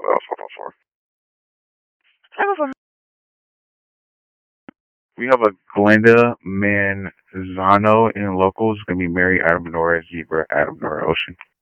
What else? What else? What else? We have a Glenda Manzano in locals. Gonna be Mary Adam Nora Zebra Adam Nora Ocean.